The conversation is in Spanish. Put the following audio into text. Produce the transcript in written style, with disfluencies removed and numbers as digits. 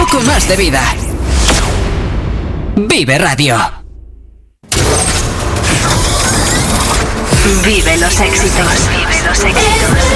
poco más de vida. Vive Radio. Vive los éxitos. Vive los éxitos.